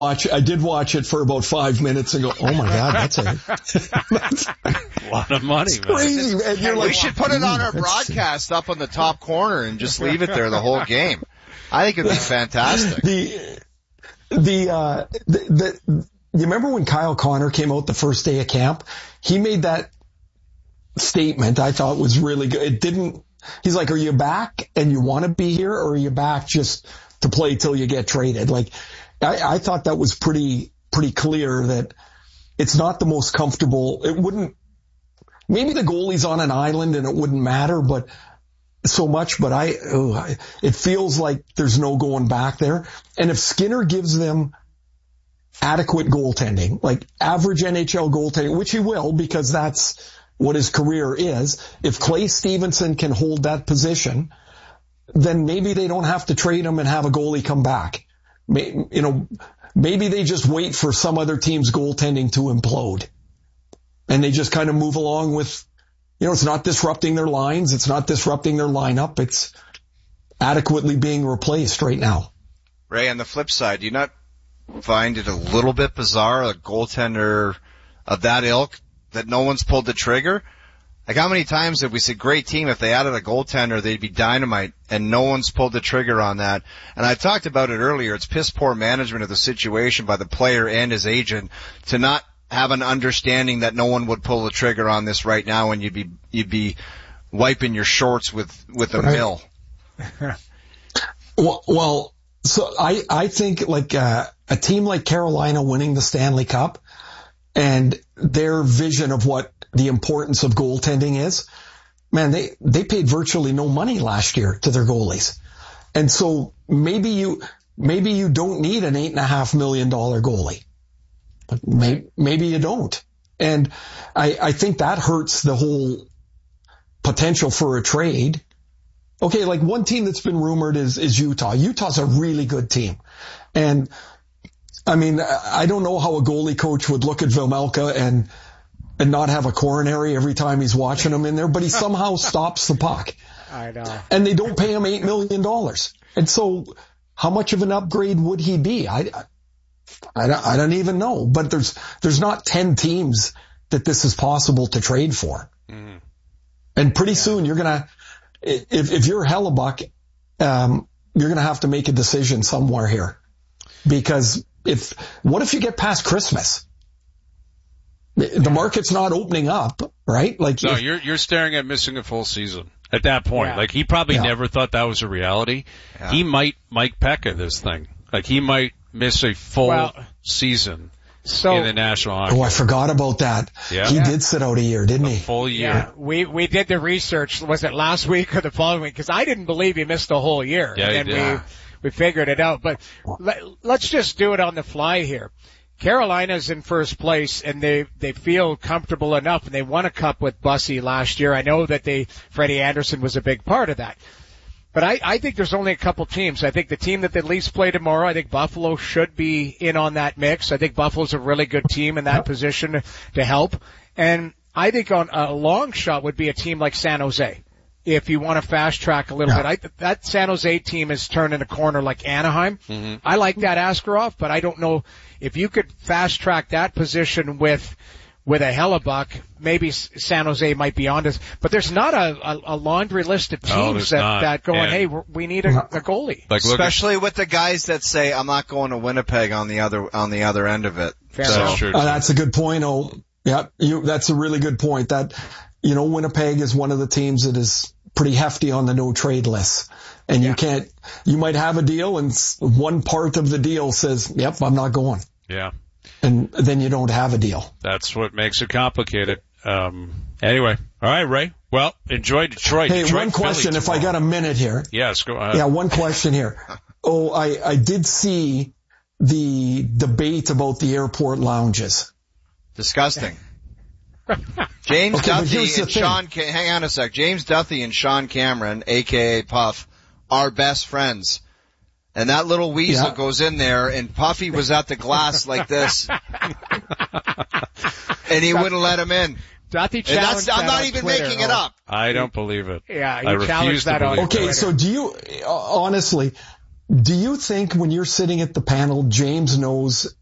watch it for about 5 minutes and go, oh my God, that's a lot of money, man. Crazy, man. You're like, we should put it on our broadcast up on the top corner and just leave it there the whole game. I think it'd be fantastic. You remember when Kyle Connor came out the first day of camp? He made that statement I thought was really good. He's like, are you back and you want to be here, or are you back just to play till you get traded? Like, I thought that was pretty clear that it's not the most comfortable. It wouldn't, maybe the goalie's on an island and it wouldn't matter, but it feels like there's no going back there. And if Skinner gives them adequate goaltending, like average NHL goaltending, which he will because that's what his career is, if Clay Stevenson can hold that position, then maybe they don't have to trade him and have a goalie come back. Maybe they just wait for some other team's goaltending to implode. And they just kind of move along with, it's not disrupting their lines. It's not disrupting their lineup. It's adequately being replaced right now. Ray, on the flip side, do you not find it a little bit bizarre, a goaltender of that ilk, that no one's pulled the trigger? Like, how many times have we said, great team, if they added a goaltender, they'd be dynamite, and no one's pulled the trigger on that. And I talked about it earlier. It's piss poor management of the situation by the player and his agent to not have an understanding that no one would pull the trigger on this right now, and you'd be wiping your shorts with a mill. Well, so I think like a team like Carolina winning the Stanley Cup and their vision of what the importance of goaltending is, man, they paid virtually no money last year to their goalies. And so maybe you don't need an $8.5 million goalie. But maybe you don't. And I think that hurts the whole potential for a trade. Okay, like one team that's been rumored is Utah. Utah's a really good team. And I mean, I don't know how a goalie coach would look at Vejmelka and not have a coronary every time he's watching him in there, but he somehow stops the puck. I know. And they don't pay him $8 million. And so how much of an upgrade would he be? I don't even know, but there's not 10 teams that this is possible to trade for. Mm-hmm. And pretty soon you're going to, if you're Hellebuck, you're going to have to make a decision somewhere here, because what if you get past Christmas? The market's not opening up, right? Like, no, you're staring at missing a full season at that point. Yeah. Like, he probably never thought that was a reality. Yeah. He might Mike Pekka this thing. Like, he might miss a full season in the National Hockey League. I forgot about that. Yeah. He did sit out a year, didn't he? A full year. Yeah. We did the research. Was it last week or the following week? Because I didn't believe he missed a whole year. Yeah, and then we figured it out. But let's just do it on the fly here. Carolina's in first place, and they feel comfortable enough, and they won a cup with Bussy last year. I know that Freddie Anderson was a big part of that. But I think there's only a couple teams. I think the team that they at least play tomorrow, I think Buffalo should be in on that mix. I think Buffalo's a really good team in that position to help. And I think on a long shot would be a team like San Jose. If you want to fast track a little bit, that San Jose team is turning a corner like Anaheim. Mm-hmm. I like that Askarov, but I don't know if you could fast track that position with a Hellebuck. Maybe San Jose might be on this, but there's not a laundry list of teams that going, hey, we need a goalie. Like, especially with the guys that say, I'm not going to Winnipeg on the other end of it. That's true. That's a good point. That's a really good point. That, Winnipeg is one of the teams that is pretty hefty on the no trade list. And you might have a deal and one part of the deal says, yep, I'm not going. Yeah. And then you don't have a deal. That's what makes it complicated. Anyway. All right, Ray. Well, enjoy Detroit. Hey, Detroit, one question, if I got a minute here. Yes, go ahead. Yeah, one question here. I did see the debate about the airport lounges. Disgusting. James Duthie and hang on a sec. James Duthie and Sean Cameron, aka Puff, are best friends. And that little weasel goes in there, and Puffy was at the glass like this. And he wouldn't let him in. Duthie challenged that I'm not even Twitter, making it up. I don't believe it. Yeah, I challenged that on Twitter. Okay, so do you, honestly, Do you think when you're sitting at the panel, James knows